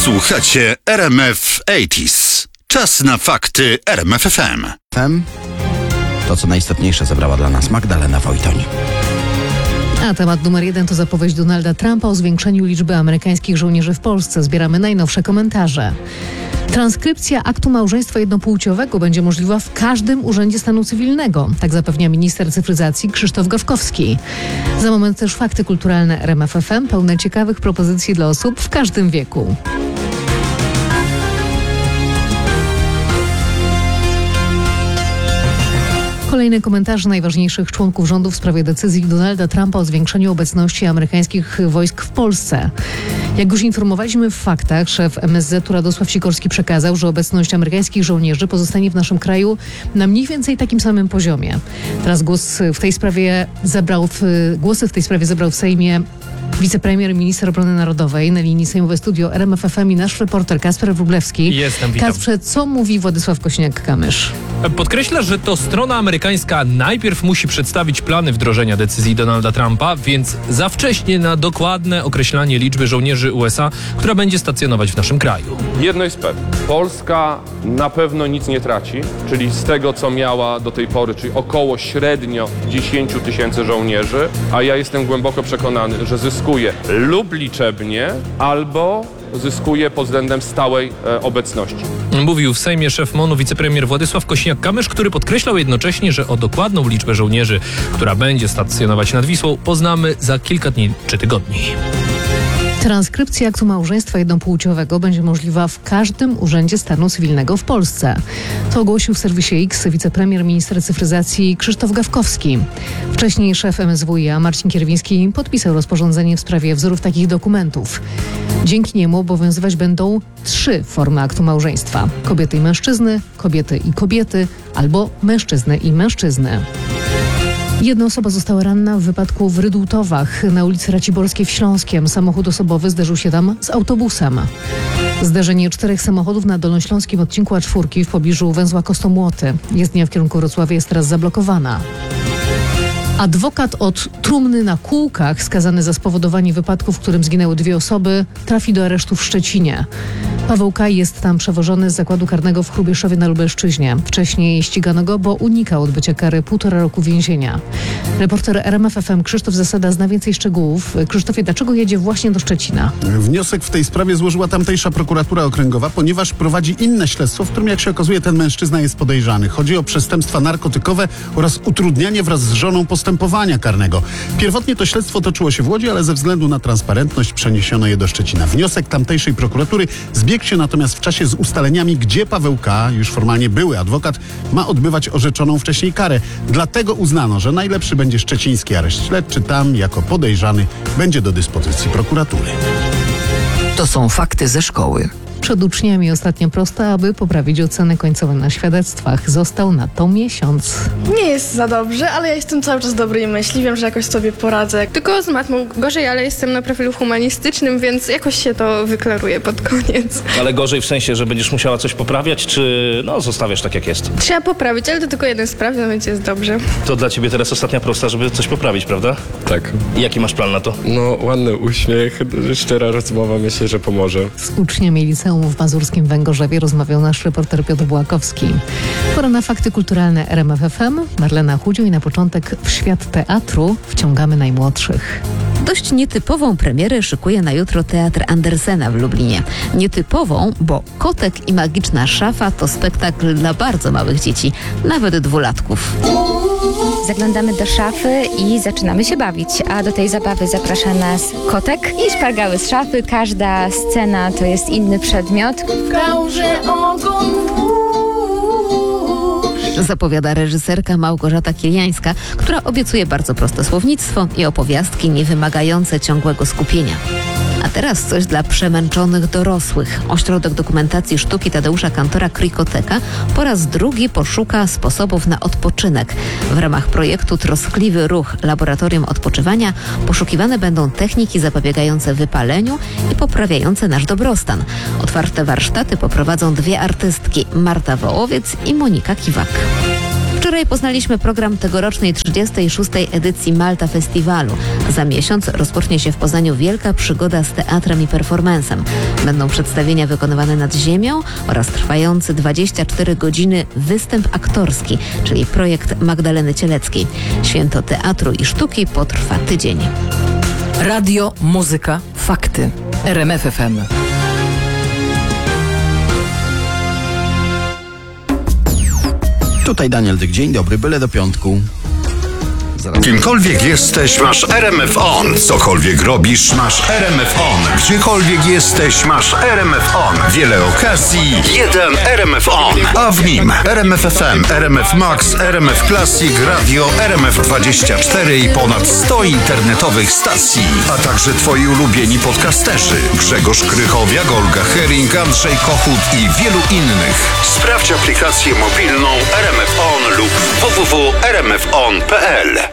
Słuchacie RMF 80s. Czas na fakty RMF FM. To, co najistotniejsze, zebrała dla nas Magdalena Wojtoń. A temat numer 1 to zapowiedź Donalda Trumpa o zwiększeniu liczby amerykańskich żołnierzy w Polsce. Zbieramy najnowsze komentarze. Transkrypcja aktu małżeństwa jednopłciowego będzie możliwa w każdym urzędzie stanu cywilnego. Tak zapewnia minister cyfryzacji Krzysztof Gawkowski. Za moment też fakty kulturalne RMF FM, pełne ciekawych propozycji dla osób w każdym wieku. Kolejne komentarze najważniejszych członków rządu w sprawie decyzji Donalda Trumpa o zwiększeniu obecności amerykańskich wojsk w Polsce. Jak już informowaliśmy w faktach, szef MSZ-u Radosław Sikorski przekazał, że obecność amerykańskich żołnierzy pozostanie w naszym kraju na mniej więcej takim samym poziomie. Teraz głosy w tej sprawie zebrał w Sejmie wicepremier i minister obrony narodowej. Na linii sejmowe studio RMF FM i nasz reporter Kasper Wróblewski. Jestem, witam. Kasprze, co mówi Władysław Kosiniak-Kamysz? Podkreśla, że to strona amerykańska najpierw musi przedstawić plany wdrożenia decyzji Donalda Trumpa, więc za wcześnie na dokładne określanie liczby żołnierzy USA, która będzie stacjonować w naszym kraju. Jedno jest pewne. Polska na pewno nic nie traci, czyli z tego, co miała do tej pory, czyli około średnio 10 000 żołnierzy, a ja jestem głęboko przekonany, że zyskuje lub liczebnie, albo zyskuje pod względem stałej obecności. Mówił w Sejmie szef MON-u wicepremier Władysław Kosiniak-Kamysz, który podkreślał jednocześnie, że o dokładną liczbę żołnierzy, która będzie stacjonować nad Wisłą, poznamy za kilka dni czy tygodni. Transkrypcja aktu małżeństwa jednopłciowego będzie możliwa w każdym urzędzie stanu cywilnego w Polsce. To ogłosił w serwisie X wicepremier minister cyfryzacji Krzysztof Gawkowski. Wcześniej szef MSWiA Marcin Kierwiński podpisał rozporządzenie w sprawie wzorów takich dokumentów. Dzięki niemu obowiązywać będą 3 formy aktu małżeństwa. Kobiety i mężczyzny, kobiety i kobiety albo mężczyzny i mężczyzny. Jedna osoba została ranna w wypadku w Rydultowach na ulicy Raciborskiej w Śląskiem. Samochód osobowy zderzył się tam z autobusem. Zderzenie 4 samochodów na dolnośląskim odcinku A4 w pobliżu węzła Kostomłoty. Jezdnia w kierunku Wrocławia jest teraz zablokowana. Adwokat od trumny na kółkach, skazany za spowodowanie wypadku, w którym zginęły 2 osoby, trafi do aresztu w Szczecinie. Paweł K. jest tam przewożony z zakładu karnego w Hrubieszowie na Lubelszczyźnie. Wcześniej ścigano go, bo unikał odbycia kary 1,5 roku więzienia. Reporter RMF FM Krzysztof Zasada zna więcej szczegółów. Krzysztofie, dlaczego jedzie właśnie do Szczecina? Wniosek w tej sprawie złożyła tamtejsza prokuratura okręgowa, ponieważ prowadzi inne śledztwo, w którym, jak się okazuje, ten mężczyzna jest podejrzany. Chodzi o przestępstwa narkotykowe oraz utrudnianie wraz z żoną postępowania karnego. Pierwotnie to śledztwo toczyło się w Łodzi, ale ze względu na transparentność przeniesiono je do Szczecina. Wniosek tamtejszej prokuratury zbiegł się natomiast w czasie z ustaleniami, gdzie Paweł K., już formalnie były adwokat, ma odbywać orzeczoną wcześniej karę. Dlatego uznano, że najlepszy będzie szczeciński areszt śledczy. Tam jako podejrzany będzie do dyspozycji prokuratury. To są fakty ze szkoły. Przed uczniami ostatnia prosta, aby poprawić oceny końcowe na świadectwach. Został na to miesiąc. Nie jest za dobrze, ale ja jestem cały czas dobrej myśli. Wiem, że jakoś sobie poradzę. Tylko z matmą gorzej, ale jestem na profilu humanistycznym, więc jakoś się to wyklaruje pod koniec. Ale gorzej w sensie, że będziesz musiała coś poprawiać, czy zostawiasz tak jak jest? Trzeba poprawić, ale to tylko jeden sprawdzian, więc jest dobrze. To dla ciebie teraz ostatnia prosta, żeby coś poprawić, prawda? Tak. I jaki masz plan na to? Ładny uśmiech, szczera rozmowa, myślę, że pomoże. Z uczniami liceum w mazurskim Węgorzewie rozmawiał nasz reporter Piotr Błakowski. Pora na fakty kulturalne RMF FM. Marlena Chudziu i na początek w świat teatru wciągamy najmłodszych. Dość nietypową premierę szykuje na jutro Teatr Andersena w Lublinie. Nietypową, bo Kotek i magiczna szafa to spektakl dla bardzo małych dzieci, nawet 2-latków. Zaglądamy do szafy i zaczynamy się bawić, a do tej zabawy zaprasza nas kotek i szpargały z szafy. Każda scena to jest inny przedmiot. Zapowiada reżyserka Małgorzata Kiliańska, która obiecuje bardzo proste słownictwo i opowiastki niewymagające ciągłego skupienia. A teraz coś dla przemęczonych dorosłych. Ośrodek Dokumentacji Sztuki Tadeusza Kantora Krikoteka po raz drugi poszuka sposobów na odpoczynek. W ramach projektu Troskliwy Ruch Laboratorium Odpoczywania poszukiwane będą techniki zapobiegające wypaleniu i poprawiające nasz dobrostan. Otwarte warsztaty poprowadzą 2 artystki, Marta Wołowiec i Monika Kiwak. Wczoraj poznaliśmy program tegorocznej 36. edycji Malta Festiwalu. Za miesiąc rozpocznie się w Poznaniu wielka przygoda z teatrem i performansem. Będą przedstawienia wykonywane nad ziemią oraz trwający 24 godziny występ aktorski, czyli projekt Magdaleny Cieleckiej. Święto teatru i sztuki potrwa tydzień. Radio, muzyka, fakty. RMF FM. Tutaj Daniel Dyk, dzień dobry, byle do piątku. Kimkolwiek jesteś, masz RMF On. Cokolwiek robisz, masz RMF On. Gdziekolwiek jesteś, masz RMF On. Wiele okazji, jeden RMF On. A w nim RMF FM, RMF Max, RMF Classic, Radio, RMF24 i ponad 100 internetowych stacji. A także twoi ulubieni podcasterzy. Grzegorz Krychowiak, Olga Hering, Andrzej Kochut i wielu innych. Sprawdź aplikację mobilną RMF On lub www.rmfon.pl.